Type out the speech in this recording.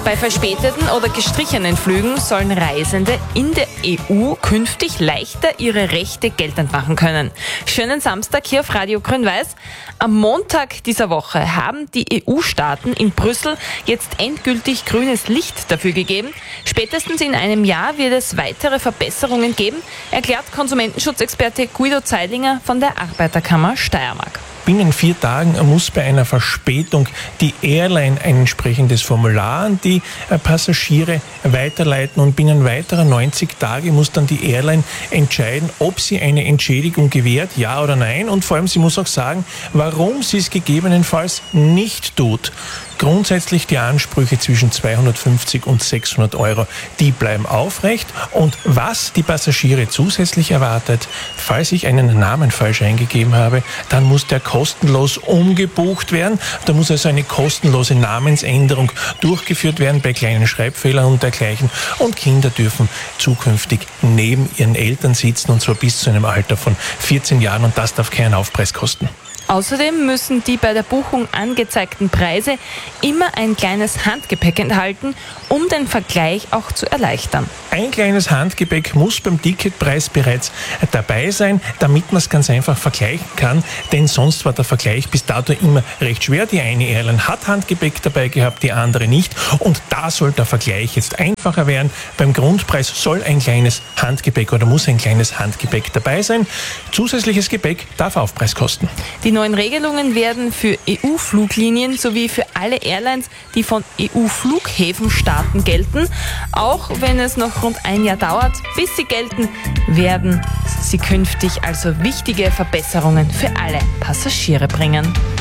Bei verspäteten oder gestrichenen Flügen sollen Reisende in der EU künftig leichter ihre Rechte geltend machen können. Schönen Samstag hier auf Radio Grün-Weiß. Am Montag dieser Woche haben die EU-Staaten in Brüssel jetzt endgültig grünes Licht dafür gegeben. Spätestens in einem Jahr wird es weitere Verbesserungen geben, erklärt Konsumentenschutzexperte Guido Zeidlinger von der Arbeiterkammer Steiermark. Binnen 4 Tagen muss bei einer Verspätung die Airline ein entsprechendes Formular an die Passagiere weiterleiten und binnen weiterer 90 Tage muss dann die Airline entscheiden, ob sie eine Entschädigung gewährt, ja oder nein. Und vor allem, sie muss auch sagen, warum sie es gegebenenfalls nicht tut. Grundsätzlich die Ansprüche zwischen 250 und 600 Euro, die bleiben aufrecht. Und was die Passagiere zusätzlich erwartet, falls ich einen Namen falsch eingegeben habe, dann muss der kostenlos umgebucht werden. Da muss also eine kostenlose Namensänderung durchgeführt werden bei kleinen Schreibfehlern und dergleichen. Und Kinder dürfen zukünftig neben ihren Eltern sitzen, und zwar bis zu einem Alter von 14 Jahren, und das darf keinen Aufpreis kosten. Außerdem müssen die bei der Buchung angezeigten Preise immer ein kleines Handgepäck enthalten, um den Vergleich auch zu erleichtern. Ein kleines Handgepäck muss beim Ticketpreis bereits dabei sein, damit man es ganz einfach vergleichen kann, denn sonst war der Vergleich bis dato immer recht schwer. Die eine Airline hat Handgepäck dabei gehabt, die andere nicht, und da soll der Vergleich jetzt einfacher werden. Beim Grundpreis soll ein kleines Handgepäck oder muss ein kleines Handgepäck dabei sein. Zusätzliches Gepäck darf Aufpreis kosten. Die neuen Regelungen werden für EU-Fluglinien sowie für alle Airlines, die von EU-Flughäfen starten, gelten. Auch wenn es noch rund ein Jahr dauert, bis sie gelten, werden sie künftig also wichtige Verbesserungen für alle Passagiere bringen.